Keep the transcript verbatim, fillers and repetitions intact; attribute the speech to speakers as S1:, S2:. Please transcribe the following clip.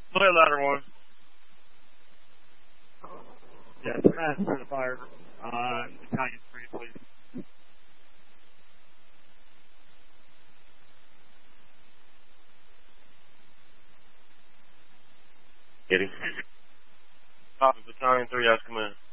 S1: Play ladder one.
S2: Yeah, smash through the fire. Uh, Battalion three, please.
S3: Getting.
S1: Copy, Battalion three, ask command.